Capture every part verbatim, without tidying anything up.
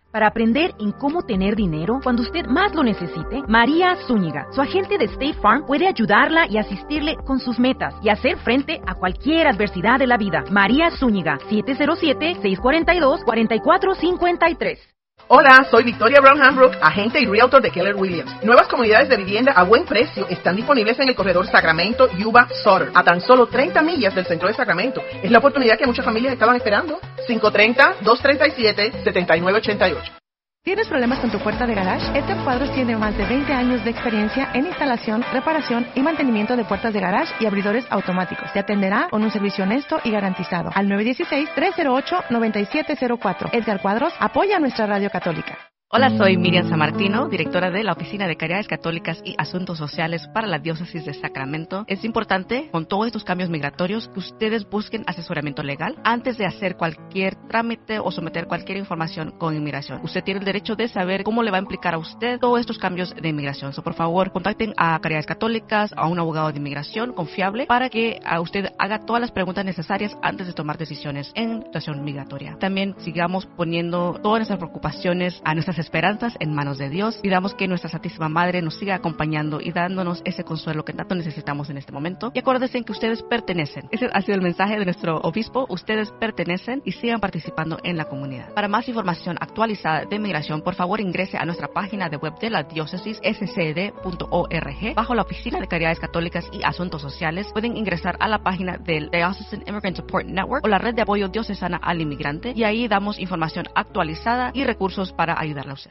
Para aprender en cómo tener dinero cuando usted más lo necesite, María Zúñiga, su agente de State Farm, puede ayudarla y asistirle con sus metas y hacer frente a cualquier adversidad de la vida. María Zúñiga, siete cero siete, seis cuatro dos, cuatro cuatro cinco tres. Hola, soy Victoria Brown Hambrook, agente y realtor de Keller Williams. Nuevas comunidades de vivienda a buen precio están disponibles en el corredor Sacramento, Yuba, Sutter, a tan solo treinta millas del centro de Sacramento. Es la oportunidad que muchas familias estaban esperando. cinco tres cero, dos tres siete, siete nueve ocho ocho. ¿Tienes problemas con tu puerta de garage? Edgar Cuadros tiene más de veinte años de experiencia en instalación, reparación y mantenimiento de puertas de garage y abridores automáticos. Te atenderá con un servicio honesto y garantizado. Al nueve uno seis, tres cero ocho, nueve siete cero cuatro. Edgar Cuadros apoya a nuestra radio católica. Hola, soy Miriam Sammartino, directora de la Oficina de Caridades Católicas y Asuntos Sociales para la Diócesis de Sacramento. Es importante, con todos estos cambios migratorios, que ustedes busquen asesoramiento legal antes de hacer cualquier trámite o someter cualquier información con inmigración. Usted tiene el derecho de saber cómo le va a implicar a usted todos estos cambios de inmigración. So, por favor, contacten a Caridades Católicas, a un abogado de inmigración confiable, para que a usted haga todas las preguntas necesarias antes de tomar decisiones en situación migratoria. También sigamos poniendo todas nuestras preocupaciones, a nuestras esperanzas en manos de Dios. Pidamos que nuestra Santísima Madre nos siga acompañando y dándonos ese consuelo que tanto necesitamos en este momento. Y acuérdense que ustedes pertenecen. Ese ha sido el mensaje de nuestro obispo. Ustedes pertenecen y sigan participando en la comunidad. Para más información actualizada de migración, por favor ingrese a nuestra página de web de la diócesis, s c d punto org. Bajo la Oficina de Caridades Católicas y Asuntos Sociales, pueden ingresar a la página del Diocesan Immigrant Support Network o la red de apoyo diocesana al inmigrante, y ahí damos información actualizada y recursos para ayudarle a usted.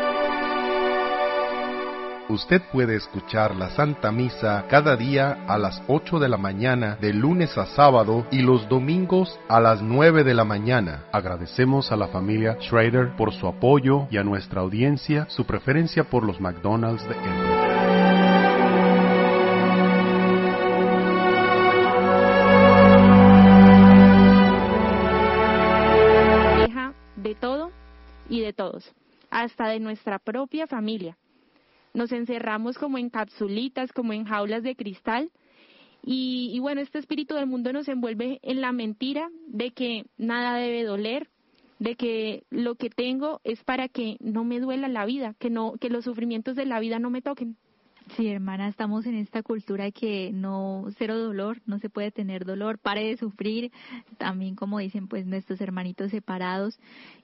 Usted puede escuchar la Santa Misa cada día a las ocho de la mañana, de lunes a sábado, y los domingos a las nueve de la mañana. Agradecemos a la familia Schrader por su apoyo y a nuestra audiencia su preferencia por los McDonald's de Elwood. De todo y de todos, hasta de nuestra propia familia. Nos encerramos como en capsulitas, como en jaulas de cristal, y, y bueno, este espíritu del mundo nos envuelve en la mentira de que nada debe doler, de que lo que tengo es para que no me duela la vida, que no, que los sufrimientos de la vida no me toquen. Sí, hermana, estamos en esta cultura que no, cero dolor, no se puede tener dolor, pare de sufrir, también como dicen pues nuestros hermanitos separados,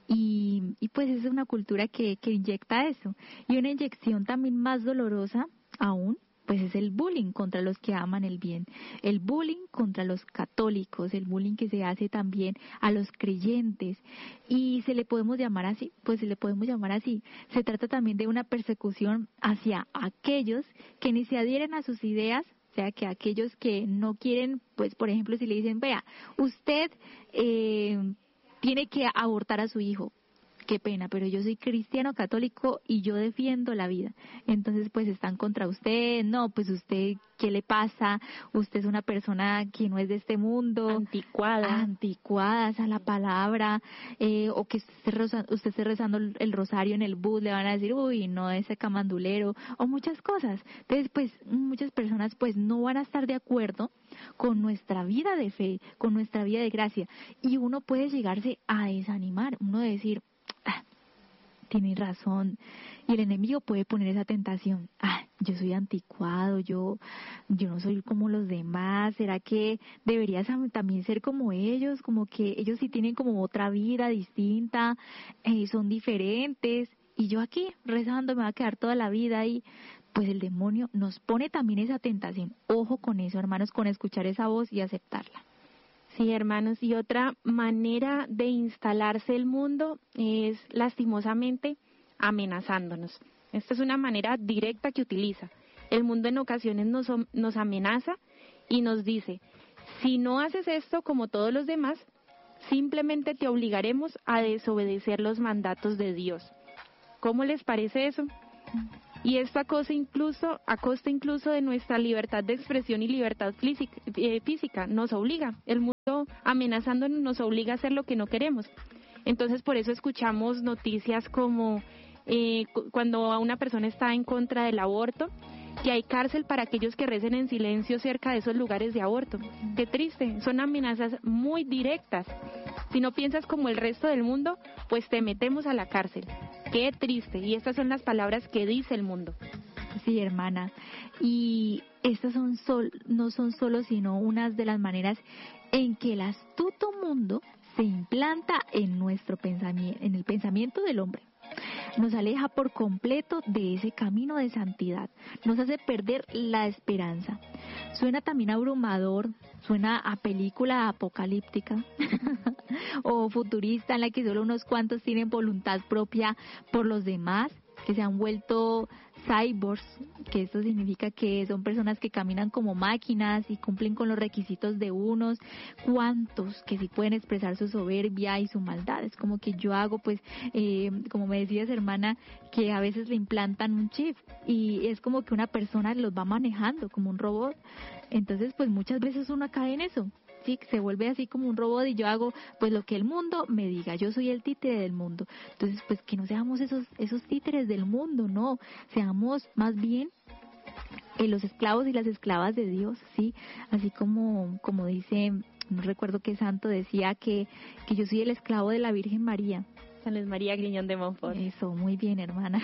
y, y pues es una cultura que, que inyecta eso. Y una inyección también más dolorosa aún, pues es el bullying contra los que aman el bien, el bullying contra los católicos, el bullying que se hace también a los creyentes, y se le podemos llamar así, pues se le podemos llamar así. Se trata también de una persecución hacia aquellos que ni se adhieren a sus ideas, o sea, que aquellos que no quieren, pues por ejemplo, si le dicen, vea, usted eh, tiene que abortar a su hijo. Qué pena, pero yo soy cristiano católico y yo defiendo la vida. Entonces, pues están contra usted. No, pues usted, ¿qué le pasa? Usted es una persona que no es de este mundo. Anticuada. Anticuada, esa es la palabra. Eh, o que usted esté, rezando, usted esté rezando el rosario en el bus, le van a decir, uy, no, ese camandulero. O muchas cosas. Entonces, pues, muchas personas, pues, no van a estar de acuerdo con nuestra vida de fe, con nuestra vida de gracia. Y uno puede llegarse a desanimar. Uno decir, ah, tiene razón, y el enemigo puede poner esa tentación, ah, yo soy anticuado, yo yo no soy como los demás, ¿será que deberías también ser como ellos? Como que ellos sí tienen como otra vida distinta, eh, son diferentes, y yo aquí rezando me va a quedar toda la vida ahí. Pues el demonio nos pone también esa tentación. Ojo con eso, hermanos, con escuchar esa voz y aceptarla. Sí, hermanos, y otra manera de instalarse el mundo es lastimosamente amenazándonos. Esta es una manera directa que utiliza. El mundo en ocasiones nos, nos amenaza y nos dice, si no haces esto como todos los demás, simplemente te obligaremos a desobedecer los mandatos de Dios. ¿Cómo les parece eso? Y esto a costa incluso, a costa incluso de nuestra libertad de expresión y libertad física, eh, física. Nos obliga. El mundo amenazándonos nos obliga a hacer lo que no queremos. Entonces, por eso escuchamos noticias como eh, cuando una persona está en contra del aborto, que hay cárcel para aquellos que recen en silencio cerca de esos lugares de aborto. Qué triste, son amenazas muy directas. Si no piensas como el resto del mundo, pues te metemos a la cárcel. Qué triste, y estas son las palabras que dice el mundo. Sí, hermana, y estas son sol, no son solo sino unas de las maneras en que el astuto mundo se implanta en nuestro pensamiento, en el pensamiento del hombre. Nos aleja por completo de ese camino de santidad, nos hace perder la esperanza. Suena también abrumador, suena a película apocalíptica o futurista en la que solo unos cuantos tienen voluntad propia por los demás, que se han vuelto cyborgs, que esto significa que son personas que caminan como máquinas y cumplen con los requisitos de unos cuantos que sí pueden expresar su soberbia y su maldad. Es como que yo hago, pues, eh, como me decías, hermana, que a veces le implantan un chip y es como que una persona los va manejando como un robot. Entonces, pues muchas veces uno cae en eso. Sí, se vuelve así como un robot y yo hago pues lo que el mundo me diga, yo soy el títere del mundo. Entonces, pues que no seamos esos esos títeres del mundo, no, seamos más bien eh, los esclavos y las esclavas de Dios, sí, así como como dice, no recuerdo qué santo decía que que yo soy el esclavo de la Virgen María. San Luis María Griñón de Montfort. Eso, muy bien, hermana.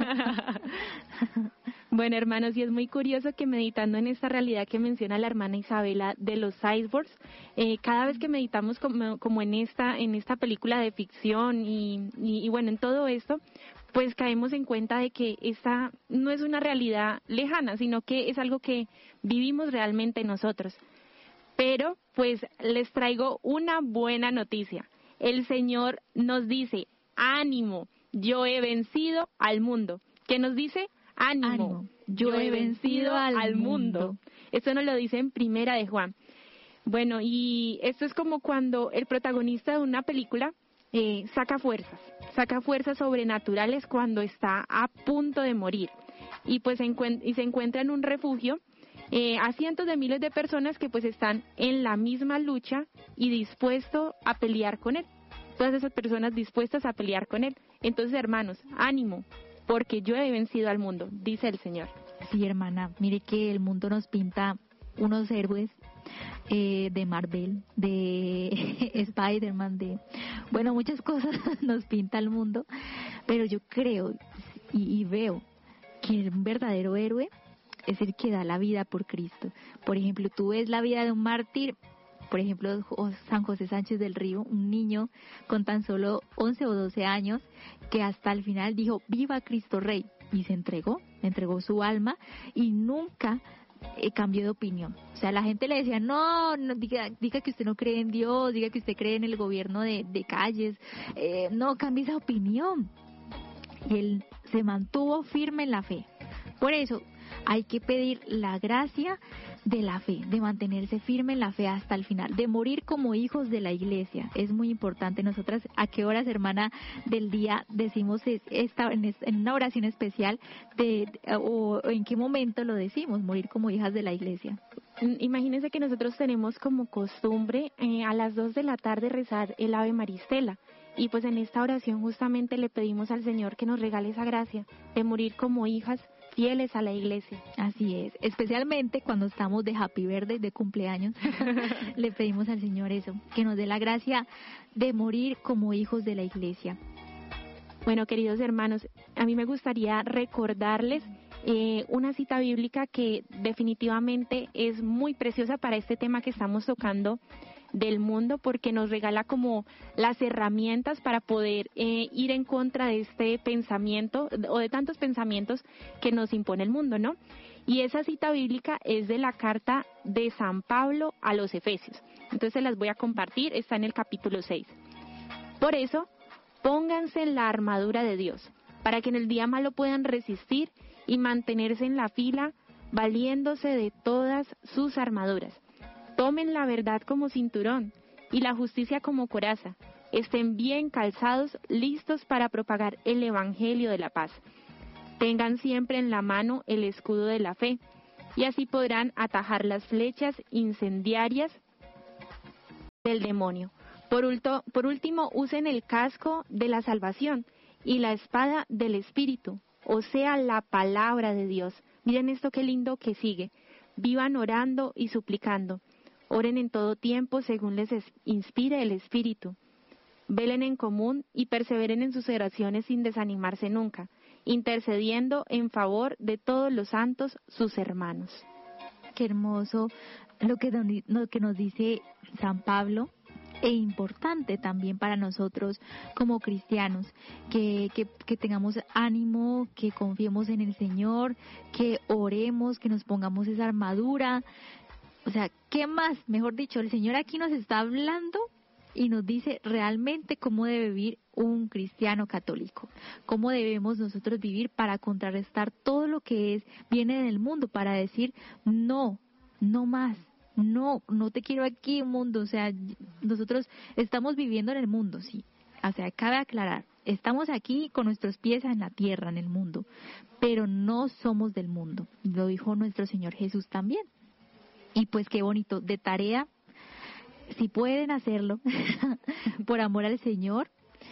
Bueno, hermanos, y es muy curioso que meditando en esta realidad que menciona la hermana Isabela de los cyborgs, eh, cada vez que meditamos como, como en esta en esta película de ficción y, y, y bueno, en todo esto, pues caemos en cuenta de que esta no es una realidad lejana, sino que es algo que vivimos realmente nosotros. Pero, pues, les traigo una buena noticia. El Señor nos dice, ánimo, yo he vencido al mundo. ¿Qué nos dice? Ánimo, Ánimo. Yo, yo he vencido al, al mundo. mundo. Esto nos lo dice en Primera de Juan. Bueno, y esto es como cuando el protagonista de una película eh, saca fuerzas, saca fuerzas sobrenaturales cuando está a punto de morir. Y pues encuent- y se encuentra en un refugio eh, a cientos de miles de personas que pues están en la misma lucha y dispuestos a pelear con él. Todas esas personas dispuestas a pelear con él. Entonces, hermanos, ánimo, porque yo he vencido al mundo, dice el Señor. Sí, hermana, mire que el mundo nos pinta unos héroes eh, de Marvel, de Spider-Man, de, bueno, muchas cosas nos pinta el mundo, pero yo creo y, y veo que un verdadero héroe es el que da la vida por Cristo. Por ejemplo, tú ves la vida de un mártir, por ejemplo, San José Sánchez del Río, un niño con tan solo once o doce años, que hasta el final dijo, viva Cristo Rey, y se entregó, entregó su alma, y nunca eh, cambió de opinión. O sea, la gente le decía, no, no diga, diga que usted no cree en Dios, diga que usted cree en el gobierno de, de calles, eh, no, cambie esa opinión. Y él se mantuvo firme en la fe. Por eso, hay que pedir la gracia de la fe, de mantenerse firme en la fe hasta el final, de morir como hijos de la iglesia. Es muy importante. Nosotras, ¿a qué horas, hermana, del día decimos esta, en una oración especial de, o en qué momento lo decimos, morir como hijas de la iglesia? Imagínense que nosotros tenemos como costumbre eh, a las dos de la tarde rezar el Ave Maristela. Y pues en esta oración justamente le pedimos al Señor que nos regale esa gracia de morir como hijas fieles a la iglesia. Así es, especialmente cuando estamos de happy birthday, de cumpleaños, le pedimos al Señor eso, que nos dé la gracia de morir como hijos de la iglesia. Bueno, queridos hermanos, a mí me gustaría recordarles eh, una cita bíblica que definitivamente es muy preciosa para este tema que estamos tocando del mundo, porque nos regala como las herramientas para poder eh, ir en contra de este pensamiento o de tantos pensamientos que nos impone el mundo, ¿no? Y esa cita bíblica es de la carta de San Pablo a los Efesios. Entonces se las voy a compartir, está en el capítulo seis. Por eso, pónganse en la armadura de Dios, para que en el día malo puedan resistir y mantenerse en la fila, valiéndose de todas sus armaduras. Tomen la verdad como cinturón y la justicia como coraza. Estén bien calzados, listos para propagar el evangelio de la paz. Tengan siempre en la mano el escudo de la fe, y así podrán atajar las flechas incendiarias del demonio. Por, ulto, por último, usen el casco de la salvación y la espada del Espíritu, o sea, la palabra de Dios. Miren esto qué lindo que sigue. Vivan orando y suplicando. Oren en todo tiempo según les inspire el Espíritu. Velen en común y perseveren en sus oraciones sin desanimarse nunca, intercediendo en favor de todos los santos, sus hermanos. Qué hermoso lo que, lo que nos dice San Pablo, e importante también para nosotros como cristianos, que, que, que tengamos ánimo, que confiemos en el Señor, que oremos, que nos pongamos esa armadura. O sea, ¿qué más? Mejor dicho, el Señor aquí nos está hablando y nos dice realmente cómo debe vivir un cristiano católico, cómo debemos nosotros vivir para contrarrestar todo lo que es viene del mundo, para decir no, no más. No, no te quiero aquí, mundo. O sea, nosotros estamos viviendo en el mundo, sí. O sea, cabe aclarar, estamos aquí con nuestros pies en la tierra, en el mundo, pero no somos del mundo. Lo dijo nuestro Señor Jesús también. Y pues qué bonito, de tarea, si pueden hacerlo, por amor al Señor,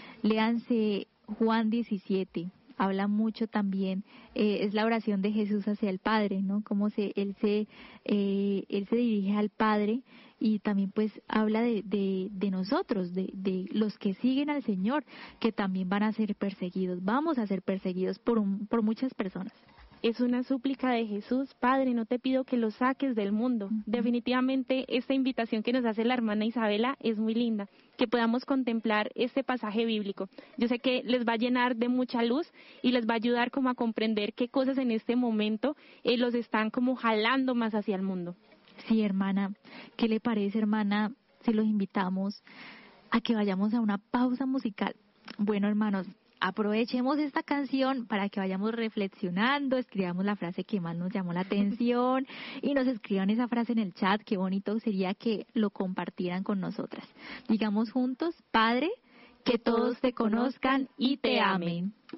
léanse Juan diecisiete. Habla mucho también, eh, es la oración de Jesús hacia el Padre, ¿no? Cómo se, él se, eh, él se dirige al Padre y también pues habla de, de, de nosotros, de, de los que siguen al Señor, que también van a ser perseguidos, vamos a ser perseguidos por un, por muchas personas. Es una súplica de Jesús: Padre, no te pido que los saques del mundo. Uh-huh. Definitivamente esta invitación que nos hace la hermana Isabela es muy linda, que podamos contemplar este pasaje bíblico. Yo sé que les va a llenar de mucha luz y les va a ayudar como a comprender qué cosas en este momento eh, los están como jalando más hacia el mundo. Sí, hermana, ¿qué le parece, hermana, si los invitamos a que vayamos a una pausa musical? Bueno, hermanos, aprovechemos esta canción para que vayamos reflexionando, escribamos la frase que más nos llamó la atención y nos escriban esa frase en el chat. Qué bonito sería que lo compartieran con nosotras. Digamos juntos: Padre, que todos te conozcan y te amen.